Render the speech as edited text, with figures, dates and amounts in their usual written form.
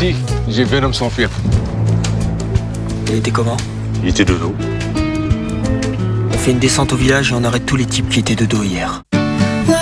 ici, j'ai vu un homme s'enfuir. Il était comment? Il était de dos. On fait une descente au village et on arrête tous les types qui étaient de dos hier.